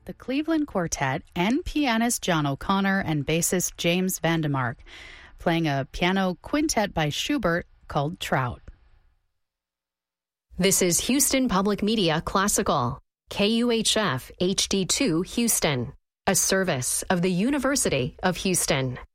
the Cleveland Quartet and pianist John O'Connor and bassist James Vandemark, playing a piano quintet by Schubert called Trout. This is Houston Public Media Classical, KUHF HD2 Houston, a service of the University of Houston.